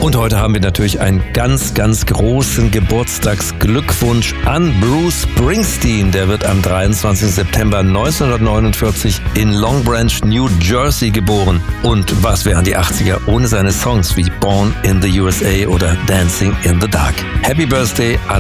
Und heute haben wir natürlich einen ganz, ganz großen Geburtstagsglückwunsch an Bruce Springsteen. Der wird am 23. September 1949 in Long Branch, New Jersey geboren. Und was wären die 80er ohne seine Songs wie Born in the USA oder Dancing in the Dark? Happy Birthday, alles